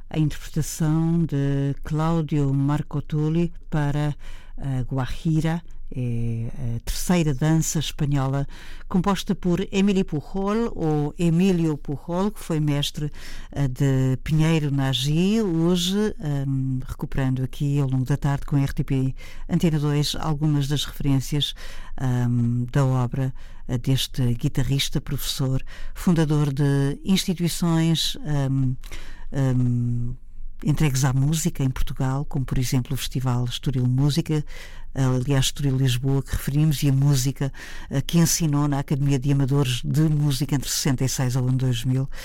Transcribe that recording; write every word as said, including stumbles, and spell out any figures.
a interpretação de Claudio Marcotuli para a Guajira, é a terceira dança espanhola, composta por Emílio Pujol, ou Emílio Pujol, que foi mestre de Pinheiro Nagy, hoje um, recuperando aqui ao longo da tarde com a R T P Antena dois algumas das referências um, da obra deste guitarrista, professor, fundador de instituições um, um, entregues à música em Portugal, como por exemplo o Festival Estoril Música, aliás Estoril Lisboa, que referimos, e a música que ensinou na Academia de Amadores de Música entre sessenta e seis ao ano dois mil.